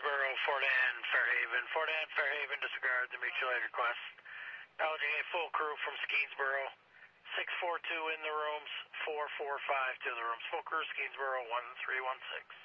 Skeensboro, Fort Ann, Fairhaven. Fort Ann, Fairhaven, disregard the mutual aid request. Acknowledging a full crew from Skeensboro. 642 in the rooms, 445 to the rooms. Full crew, Skeensboro, 1316.